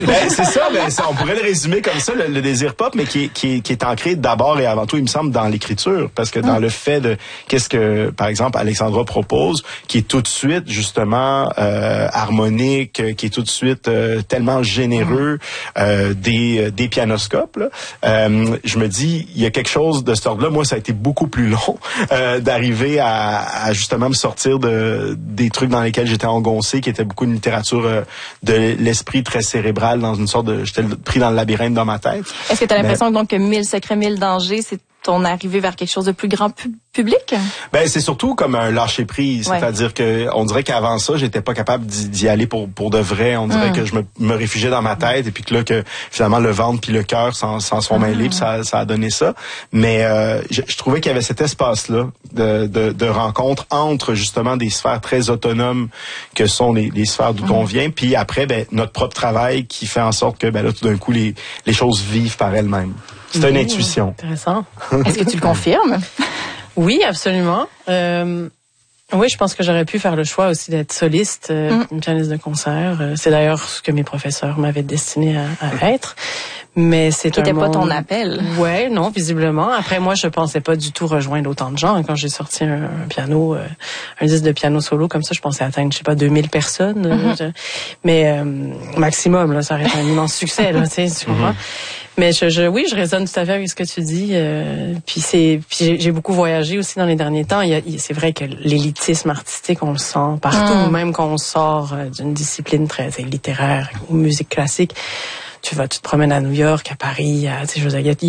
C'est ça, on pourrait le résumer comme ça, le désir pop, mais qui est ancré d'abord et avant tout, il me semble, dans l'écriture. Parce que dans le fait de qu'est-ce que, par exemple, Alexandra propose, qui est tout de suite, justement, harmonique, qui est tout de suite tellement généreux, des pianoscopes, là. Je me dis, il y a quelque chose de cet ordre-là. Moi, ça a été beaucoup plus long d'arriver à justement me sortir des trucs dans lesquels j'étais engoncé, qui était beaucoup une littérature de l'esprit très cérébral, dans une sorte de... J'étais pris dans le labyrinthe dans ma tête. Est-ce que tu as l'impression donc que 1000 secrets, 1000 dangers, c'est ton arrivée vers quelque chose de plus grand public? C'est surtout comme un lâcher prise, c'est-à-dire que on dirait qu'avant ça, j'étais pas capable d'y aller pour de vrai. On dirait que je me réfugiais dans ma tête et puis que là que finalement le ventre puis le cœur s'en sont mêlés, puis ça a donné ça. Mais je trouvais qu'il y avait cet espace-là de rencontre entre justement des sphères très autonomes que sont les sphères d'où on vient, puis après notre propre travail qui fait en sorte que là tout d'un coup les choses vivent par elles-mêmes. C'est une intuition. Intéressant. Est-ce que tu le confirmes? Oui, absolument. Oui, je pense que j'aurais pu faire le choix aussi d'être soliste, une pianiste de concert. C'est d'ailleurs ce que mes professeurs m'avaient destiné à être. Mais c'est Qui n'était pas ton appel. Ouais, non, visiblement. Après, moi, je pensais pas du tout rejoindre autant de gens. Quand j'ai sorti un piano, un disque de piano solo comme ça, je pensais atteindre, 2000 personnes. Mais maximum, là, ça aurait été un immense succès, là, tu comprends? Mais oui, je résonne tout à fait avec ce que tu dis. Puis j'ai beaucoup voyagé aussi dans les derniers temps. C'est vrai que l'élitisme artistique, on le sent partout, même quand on sort d'une discipline très littéraire ou musique classique. Tu te promènes à New York, à Paris, il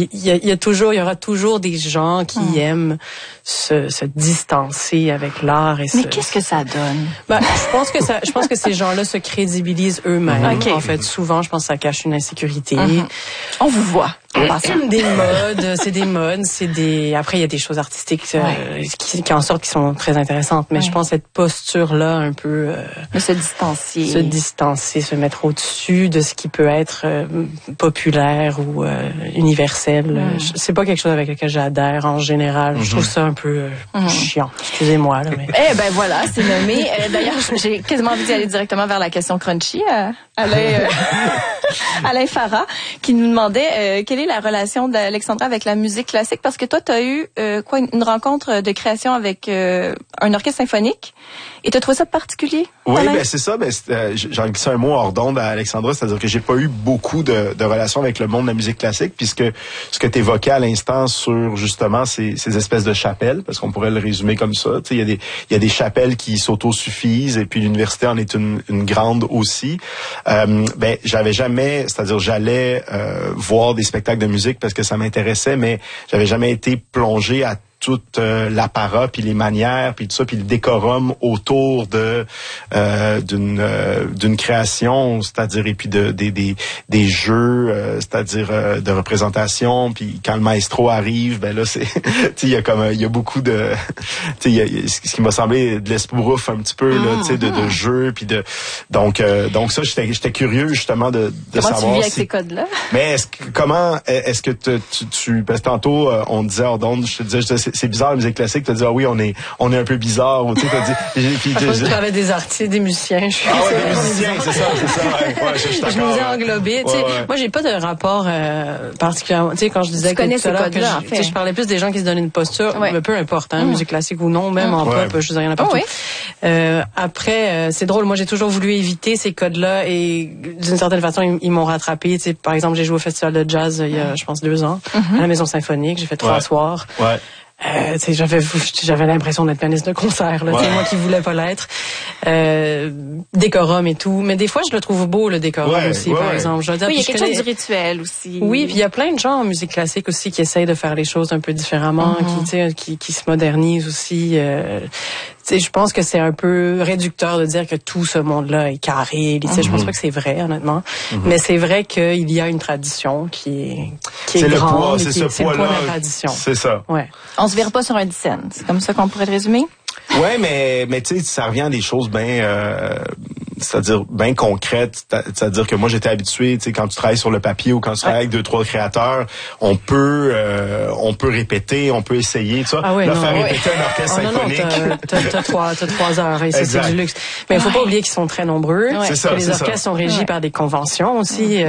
y aura toujours des gens qui aiment se distancer avec l'art Mais qu'est-ce que ça donne? Je pense que ces gens-là se crédibilisent eux-mêmes. En fait, souvent, je pense que ça cache une insécurité. On vous voit. Des modes, après il y a des choses artistiques qui en sortent qui sont très intéressantes, mais je pense cette posture-là un peu se distancier, se mettre au-dessus de ce qui peut être populaire ou universel. C'est pas quelque chose avec lequel j'adhère en général. Je trouve ça un peu chiant. Excusez-moi là, mais voilà, c'est nommé. D'ailleurs, j'ai quasiment envie d'y aller directement vers la question crunchy. Alain Farah qui nous demandait quelle est la relation d'Alexandra avec la musique classique, parce que toi tu as eu une rencontre de création avec un orchestre symphonique et tu as trouvé ça particulier. Oui, c'est ça, j'en glissé un mot hors d'onde à Alexandra, c'est-à-dire que j'ai pas eu beaucoup de relations avec le monde de la musique classique, puisque ce que tu évoquais à l'instant sur justement ces espèces de chapelles, parce qu'on pourrait le résumer comme ça, tu sais, il y a des chapelles qui s'autosuffisent et puis l'université en est une grande aussi. J'avais jamais, c'est-à-dire j'allais voir des spectacles de musique parce que ça m'intéressait, mais j'avais jamais été plongé à toute l'apparat puis les manières puis tout ça puis le décorum autour d'une création, c'est-à-dire et puis des jeux, c'est-à-dire de représentation, puis quand le maestro arrive, là c'est il y a beaucoup de ce qui m'a semblé de l'espourrouf un petit peu là, de jeu puis donc ça j'étais curieux justement de savoir tu vis avec ces codes-là. Mais est-ce que tu parce que tantôt on disait hors d'onde, je te disais c'est bizarre la musique classique, tu as dit oui on est un peu bizarre, ou tu t'as dit je parlais des artistes, des musiciens, des musiciens, c'est ça je nous ai englobés, moi j'ai pas de rapport particulièrement, quand je disais que tout à l'heure que je parlais plus des gens qui se donnent une posture, peu importe, musique classique ou non, même en pop, je veux dire, il y en a partout. Après c'est drôle, moi j'ai toujours voulu éviter ces codes-là et d'une certaine façon ils m'ont rattrapé, par exemple j'ai joué au festival de jazz il y a je pense 2 ans à la Maison Symphonique, j'ai fait 3 soirs. J'avais l'impression d'être pianiste de concert, là, moi qui voulais pas l'être. Décorum et tout, mais des fois je le trouve beau le décorum aussi, par exemple. Je veux dire, il y a quelque chose du rituel aussi. Oui, puis il y a plein de gens en musique classique aussi qui essayent de faire les choses un peu différemment, qui se modernisent aussi. Je pense que c'est un peu réducteur de dire que tout ce monde-là est carré. Je pense pas que c'est vrai, honnêtement. Mais c'est vrai qu'il y a une tradition qui est grande. C'est le poids de la tradition. C'est ça. Ouais. On se vire pas sur un dixaine. C'est comme ça qu'on pourrait le résumer? Ouais, mais tu sais, ça revient à des choses c'est-à-dire bien concrètes. C'est-à-dire que moi, j'étais habitué, tu sais, quand tu travailles sur le papier ou quand tu travailles avec 2-3 créateurs, on peut répéter, on peut essayer, tu vois. Faire répéter un orchestre symphonique. T'as 3 heures, et c'est du luxe. Mais il faut pas oublier qu'ils sont très nombreux. C'est ça, les orchestres sont régis par des conventions aussi.